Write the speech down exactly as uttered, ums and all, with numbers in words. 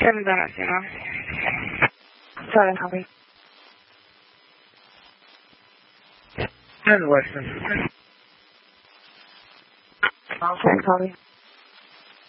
seven dollars, you know. Sorry, copy. And Western. Sorry, copy.